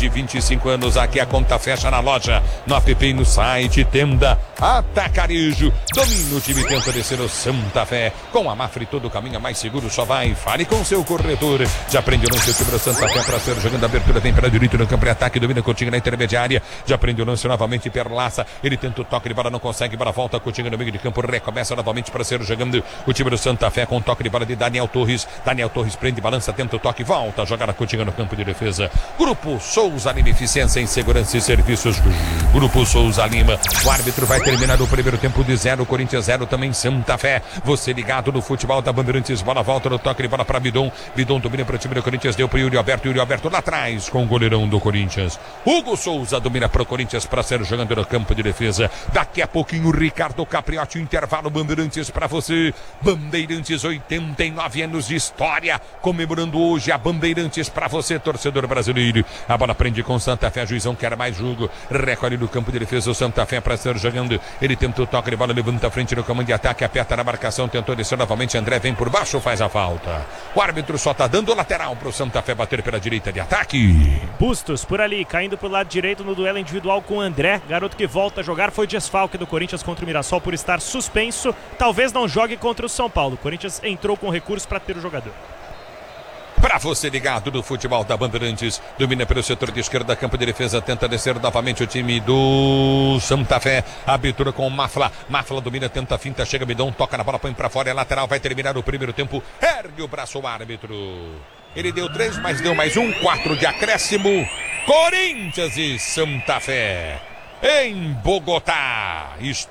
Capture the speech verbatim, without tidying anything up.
de vinte e cinco anos. Aqui a conta fecha na loja, no app e no site. Tenda Atacarejo. Domina o time, tenta descer o Santa Fé. Com a Mafre todo o caminho é mais seguro, só vai. Fale com seu corretor. Já aprendeu o lance o time do Santa Fé para ser jogando a abertura. Vem para direito no campo de ataque. Domina Coutinho na intermediária. Já aprendeu o lance novamente. Perlaça. Ele tenta o toque de bola, não consegue. Bola volta. Coutinho no meio de campo. Recomeça novamente para ser jogando o time do Santa Fé com toque de bola de Daniel Torres. Daniel Torres prende, balança, tenta o toque, volta a jogar a Coutinho no campo de defesa. Grupo Souza Lima, eficiência em segurança e serviços. Grupo Souza Lima. O árbitro vai terminar o primeiro tempo de zero, Corinthians zero, também Santa Fé. Você ligado no futebol da Bandeirantes. Bola volta no toque de bola para Bidon. Bidon domina para o time do Corinthians, deu para o Yuri Alberto. Yuri Alberto lá atrás com o goleirão do Corinthians. Hugo Souza domina para o Corinthians para ser jogando no campo de defesa. Daqui a pouquinho o Ricardo Capriotti, intervalo Bandeirantes para você. Bandeirantes, oitenta e nove anos de história, comemorando hoje a Bandeirantes para você, torcedor brasileiro. A bola prende com Santa Fé, Juizão quer mais jogo, recolhe no campo de defesa o Santa Fé para ser jogando. Ele tenta o toque de bola, levanta a frente no comando de ataque, aperta na marcação, tentou descer novamente, André vem por baixo, faz a falta. O árbitro só tá dando lateral para o Santa Fé bater pela direita de ataque. Bustos por ali, caindo pro lado direito no duelo individual com o André, garoto que volta a jogar, foi desfalque do Corinthians contra o Mirassol por estar suspenso, talvez não jogue contra o São Paulo. O Corinthians entrou com recurso para ter o jogador. Para você ligado no futebol da Bandeirantes, domina pelo setor de esquerda, campo de defesa, tenta descer novamente o time do Santa Fé, abertura com Mafla, Mafla domina, tenta a finta, chega Bidon, toca na bola, põe para fora, é lateral, vai terminar o primeiro tempo, ergue o braço o árbitro. Ele deu três, mas deu mais um, quatro de acréscimo. Corinthians e Santa Fé em Bogotá.